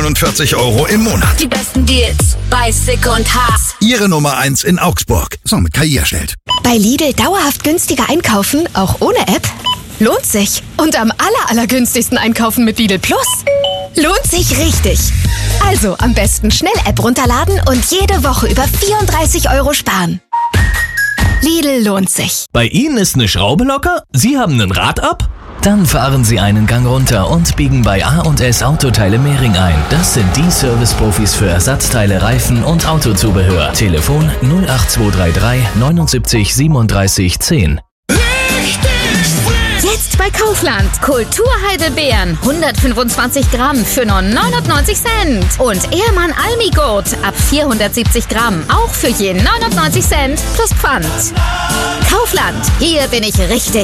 49 € im Monat. Die besten Deals bei Sick und Haas. Ihre Nummer 1 in Augsburg. So, mit KI erstellt. Bei Lidl dauerhaft günstiger einkaufen, auch ohne App? Lohnt sich. Und am allergünstigsten einkaufen mit Lidl Plus? Lohnt sich richtig. Also am besten schnell App runterladen und jede Woche über 34 € sparen. Lidl lohnt sich. Bei Ihnen ist eine Schraube locker? Sie haben ein Rad ab? Dann fahren Sie einen Gang runter und biegen bei A&S Autoteile Mehring ein. Das sind die Service-Profis für Ersatzteile, Reifen und Autozubehör. Telefon 08233 79 37 10. Jetzt bei Kaufland. Kulturheidelbeeren 125 Gramm für nur 99 Cent. Und Ehrmann Almigurt ab 470 Gramm auch für je 99 Cent plus Pfand. Kaufland, hier bin ich richtig.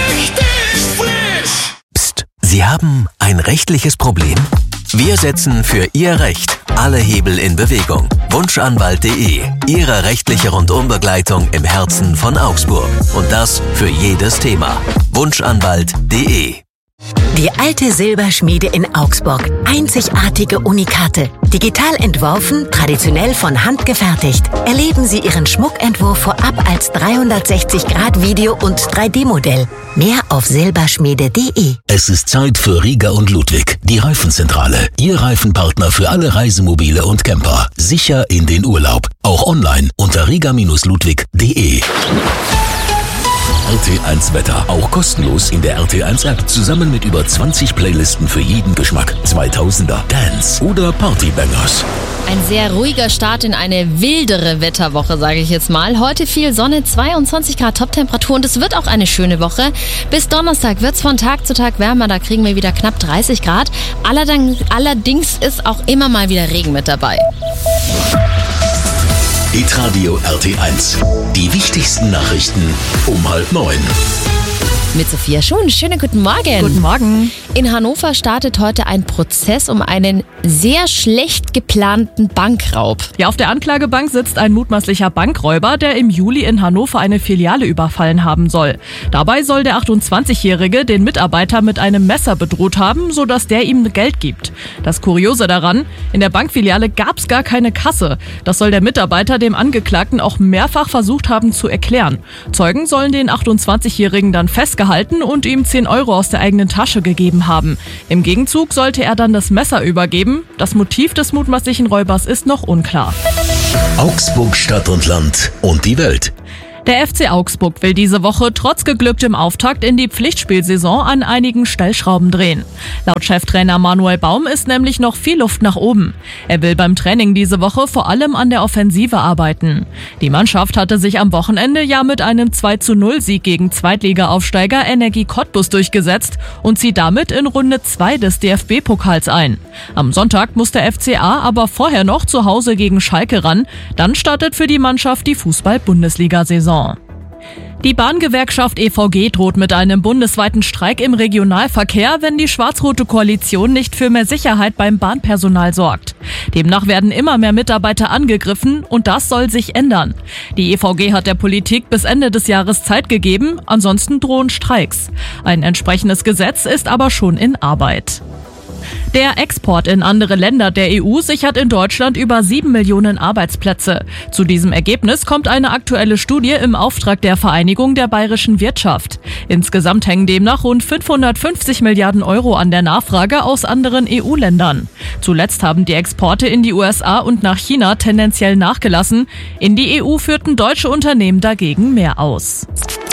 Psst, Sie haben ein rechtliches Problem? Wir setzen für Ihr Recht alle Hebel in Bewegung. Wunschanwalt.de, Ihre rechtliche Rundumbegleitung im Herzen von Augsburg. Und das für jedes Thema. Wunschanwalt.de. Die alte Silberschmiede in Augsburg. Einzigartige Unikate. Digital entworfen, traditionell von Hand gefertigt. Erleben Sie Ihren Schmuckentwurf vorab als 360-Grad-Video- und 3D-Modell. Mehr auf silberschmiede.de. Es ist Zeit für Rieger und Ludwig, die Reifenzentrale. Ihr Reifenpartner für alle Reisemobile und Camper. Sicher in den Urlaub. Auch online unter rieger-ludwig.de. RT1 Wetter, auch kostenlos in der RT1 App, zusammen mit über 20 Playlisten für jeden Geschmack. 2000er, Dance oder Partybangers. Ein sehr ruhiger Start in eine wildere Wetterwoche, sage ich jetzt mal. Heute viel Sonne, 22 Grad Toptemperatur und es wird auch eine schöne Woche. Bis Donnerstag wird es von Tag zu Tag wärmer, da kriegen wir wieder knapp 30 Grad. Allerdings ist auch immer mal wieder Regen mit dabei. Hitradio RT1. Die wichtigsten Nachrichten um 8:30. Mit Sophia Schuhn. Schönen guten Morgen. Guten Morgen. In Hannover startet heute ein Prozess um einen sehr schlecht geplanten Bankraub. Ja, auf der Anklagebank sitzt ein mutmaßlicher Bankräuber, der im Juli in Hannover eine Filiale überfallen haben soll. Dabei soll der 28-Jährige den Mitarbeiter mit einem Messer bedroht haben, sodass der ihm Geld gibt. Das Kuriose daran, in der Bankfiliale gab es gar keine Kasse. Das soll der Mitarbeiter dem Angeklagten auch mehrfach versucht haben zu erklären. Zeugen sollen den 28-Jährigen dann festgehalten und ihm 10 € aus der eigenen Tasche gegeben haben. Im Gegenzug sollte er dann das Messer übergeben. Das Motiv des mutmaßlichen Räubers ist noch unklar. Augsburg, Stadt und Land und die Welt. Der FC Augsburg will diese Woche trotz geglücktem Auftakt in die Pflichtspielsaison an einigen Stellschrauben drehen. Laut Cheftrainer Manuel Baum ist nämlich noch viel Luft nach oben. Er will beim Training diese Woche vor allem an der Offensive arbeiten. Die Mannschaft hatte sich am Wochenende ja mit einem 2:0-Sieg gegen Zweitliga-Aufsteiger Energie Cottbus durchgesetzt und zieht damit in Runde 2 des DFB-Pokals ein. Am Sonntag muss der FCA aber vorher noch zu Hause gegen Schalke ran. Dann startet für die Mannschaft die Fußball-Bundesliga-Saison. Die Bahngewerkschaft EVG droht mit einem bundesweiten Streik im Regionalverkehr, wenn die schwarz-rote Koalition nicht für mehr Sicherheit beim Bahnpersonal sorgt. Demnach werden immer mehr Mitarbeiter angegriffen und das soll sich ändern. Die EVG hat der Politik bis Ende des Jahres Zeit gegeben, ansonsten drohen Streiks. Ein entsprechendes Gesetz ist aber schon in Arbeit. Der Export in andere Länder der EU sichert in Deutschland über 7 Millionen Arbeitsplätze. Zu diesem Ergebnis kommt eine aktuelle Studie im Auftrag der Vereinigung der bayerischen Wirtschaft. Insgesamt hängen demnach rund 550 Milliarden € an der Nachfrage aus anderen EU-Ländern. Zuletzt haben die Exporte in die USA und nach China tendenziell nachgelassen. In die EU führten deutsche Unternehmen dagegen mehr aus.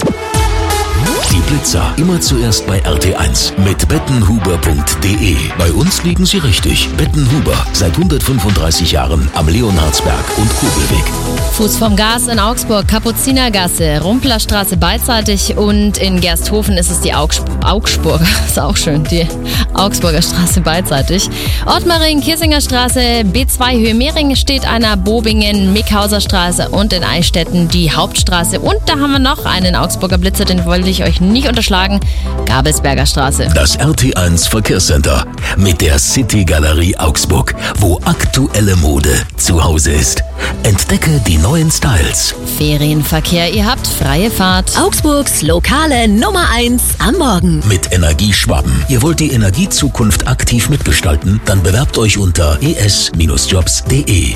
Die Blitzer immer zuerst bei RT1 mit bettenhuber.de. Bei uns liegen Sie richtig. Bettenhuber, seit 135 Jahren am Leonhardsberg und Kobelweg. Fuß vom Gas in Augsburg, Kapuzinergasse, Rumplerstraße beidseitig und in Gersthofen ist es die Augsburger, ist auch schön, die Augsburger Straße beidseitig. Ottmaring, Kiersinger Straße, B2 Höhe Mehring steht einer, Bobingen, Mickhauser Straße und in Eichstätten die Hauptstraße. Und da haben wir noch einen Augsburger Blitzer, den wollte ich euch nicht unterschlagen. Gabelsberger Straße. Das RT1 Verkehrscenter mit der City Galerie Augsburg, wo aktuelle Mode zu Hause ist. Entdecke die neuen Styles. Ferienverkehr, ihr habt freie Fahrt. Augsburgs lokale Nummer 1 am Morgen. Mit Energieschwaben. Ihr wollt die Energiezukunft aktiv mitgestalten? Dann bewerbt euch unter es-jobs.de.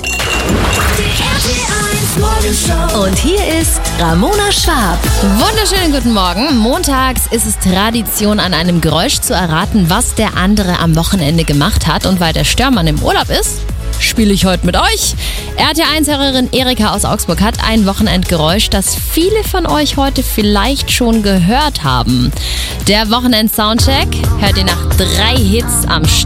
Und hier ist Ramona Schwab. Wunderschönen guten Morgen. Montags ist es Tradition, an einem Geräusch zu erraten, was der andere am Wochenende gemacht hat. Und weil der Störmann im Urlaub ist, spiele ich heute mit euch. RT1-Hörerin Erika aus Augsburg hat ein Wochenendgeräusch, das viele von euch heute vielleicht schon gehört haben. Der Wochenend-Soundcheck hört ihr nach 3 Hits am Start.